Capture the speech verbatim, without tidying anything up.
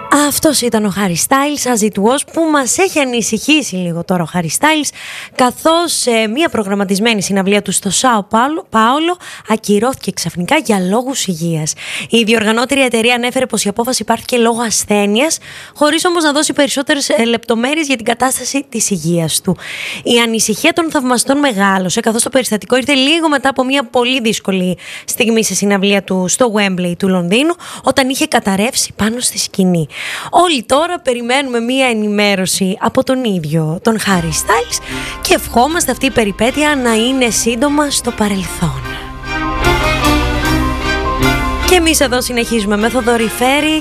Αυτός ήταν ο Harry Styles, As It Was, που μας έχει ανησυχήσει λίγο τώρα ο Harry Styles, καθώς σε μια προγραμματισμένη συναυλία του στο Σάο Πάολο ακυρώθηκε ξαφνικά για λόγους υγείας. Η διοργανώτρια εταιρεία ανέφερε πως η απόφαση πάρθηκε λόγω ασθένειας, χωρίς όμως να δώσει περισσότερες λεπτομέρειες για την κατάσταση της υγείας του. Η ανησυχία των θαυμαστών μεγάλωσε, καθώς το περιστατικό ήρθε λίγο μετά από μια πολύ δύσκολη στιγμή σε συναυλία του στο Wembley του Λονδίνου, όταν είχε καταρρεύσει πάνω στη σκηνή. Όλοι τώρα περιμένουμε μία ενημέρωση από τον ίδιο τον Harry Styles και ευχόμαστε αυτή η περιπέτεια να είναι σύντομα στο παρελθόν. Και εμείς εδώ συνεχίζουμε με Θοδωρή Φέρη